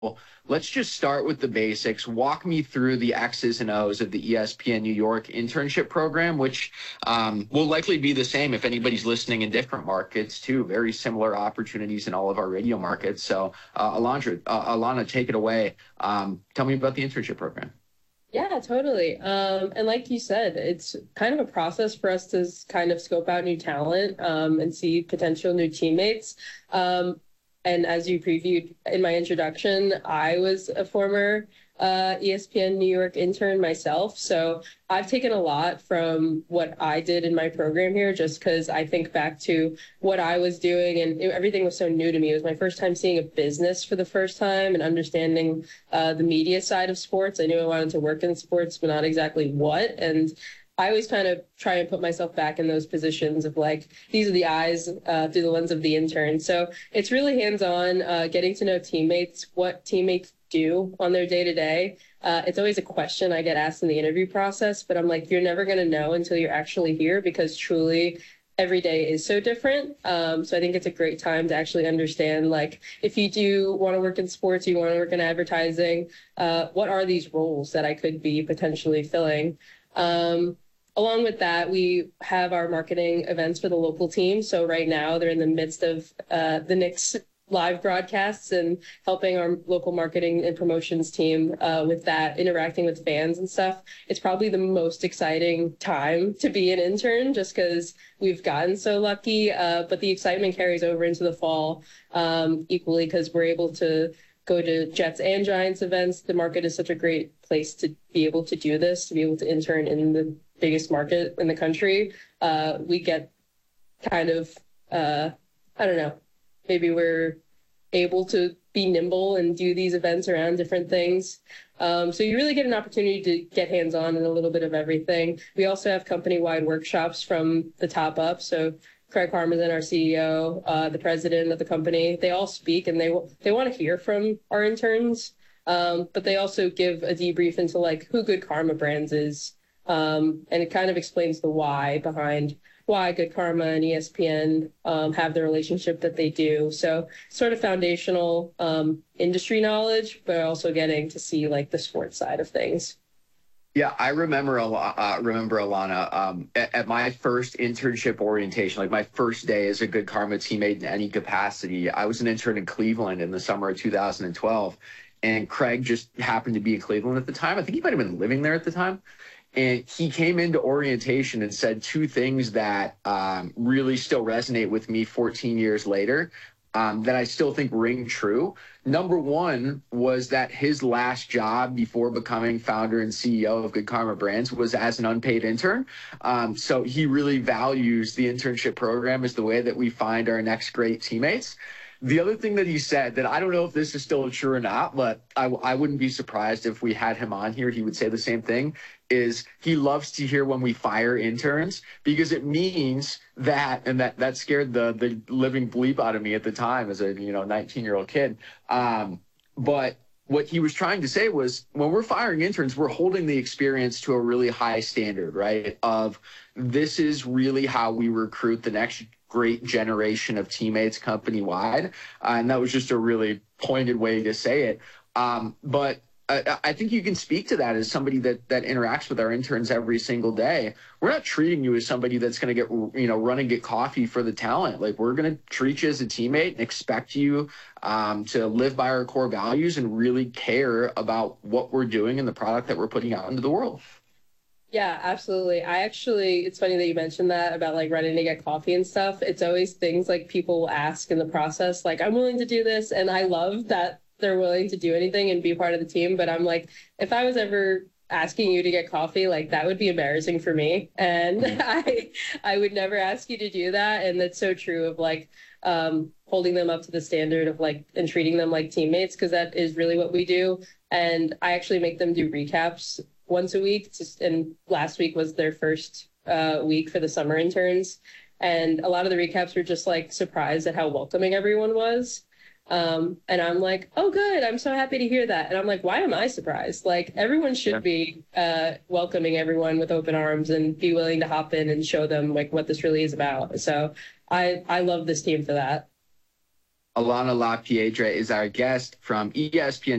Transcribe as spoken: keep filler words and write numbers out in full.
Let's just start with the basics. Walk me through the X's and O's of the E S P N New York internship program, which um, will likely be the same if anybody's listening in different markets too. Very similar opportunities in all of our radio markets. So, uh, Alondra, uh, Alana, take it away. Um, tell me about the internship program. Yeah, totally. Um, and like you said, it's kind of a process for us to kind of scope out new talent um, and see potential new teammates. Um, and as you previewed in my introduction, I was a former uh, E S P N New York intern myself. So I've taken a lot from what I did in my program here, just because I think back to what I was doing and it, everything was so new to me. It was my first time seeing a business for the first time and understanding uh, the media side of sports. I knew I wanted to work in sports, but not exactly what. And I always kind of try and put myself back in those positions of like, these are the eyes uh, through the lens of the intern. So it's really hands-on, uh, getting to know teammates, what teammates do on their day-to-day. Uh, it's always a question I get asked in the interview process, but I'm like, you're never going to know until you're actually here, because truly every day is so different. Um, so I think it's a great time to actually understand, like, if you do want to work in sports, you want to work in advertising, uh, what are these roles that I could be potentially filling? Um, Along with that, we have our marketing events for the local team. So right now they're in the midst of uh, the Knicks live broadcasts and helping our local marketing and promotions team uh, with that, interacting with fans and stuff. It's probably the most exciting time to be an intern, just because we've gotten so lucky. Uh, but the excitement carries over into the fall um, equally, because we're able to go to Jets and Giants events. The market is such a great place to be able to do this, to be able to intern in the biggest market in the country. Uh, we get kind of, uh, I don't know, maybe we're able to be nimble and do these events around different things. Um, so you really get an opportunity to get hands-on in a little bit of everything. We also have company-wide workshops from the top up. So Craig Parmesan, our C E O, uh, the president of the company, they all speak, and they they want to hear from our interns. Um, but they also give a debrief into like who Good Karma Brands is. Um, and it kind of explains the why behind why Good Karma and E S P N um, have the relationship that they do. So sort of foundational um, industry knowledge, but also getting to see like the sports side of things. Yeah, I remember a lot. Uh, remember Alana um, at, at my first internship orientation, like my first day as a Good Karma teammate in any capacity. I was an intern in Cleveland in the summer of two thousand twelve, and Craig just happened to be in Cleveland at the time. I think he might have been living there at the time. And he came into orientation and said two things that um, really still resonate with me fourteen years later, um, that I still think ring true. Number one was that his last job before becoming founder and C E O of Good Karma Brands was as an unpaid intern. Um, so he really values the internship program as the way that we find our next great teammates. The other thing that he said, that I don't know if this is still true or not, but I, I wouldn't be surprised if we had him on here, he would say the same thing, is he loves to hear when we fire interns, because it means that, and that, that scared the, the living bleep out of me at the time as a, you know, nineteen-year-old kid. Um, but what he was trying to say was, when we're firing interns, we're holding the experience to a really high standard, right? Of this is really how we recruit the next great generation of teammates company-wide. Uh, and that was just a really pointed way to say it. Um, but I, I think you can speak to that as somebody that that interacts with our interns every single day. We're not treating you as somebody that's going to get, you know, run and get coffee for the talent. Like, we're going to treat you as a teammate and expect you um, to live by our core values and really care about what we're doing and the product that we're putting out into the world. Yeah, absolutely. I actually, it's funny that you mentioned that about like running to get coffee and stuff. It's always things like people will ask in the process, like, I'm willing to do this. And I love that they're willing to do anything and be part of the team. But I'm like, if I was ever asking you to get coffee, like, that would be embarrassing for me. And I, I would never ask you to do that. And that's so true of like, um, holding them up to the standard of like, and treating them like teammates, because that is really what we do. And I actually make them do recaps once a week. Just, and last week was their first uh, week for the summer interns. And a lot of the recaps were just like surprised at how welcoming everyone was. Um, and I'm like, oh, good. I'm so happy to hear that. And I'm like, why am I surprised? Like, everyone should yeah. be uh, welcoming everyone with open arms and be willing to hop in and show them like what this really is about. So I, I love this team for that. Alana LaPiedra is our guest from E S P N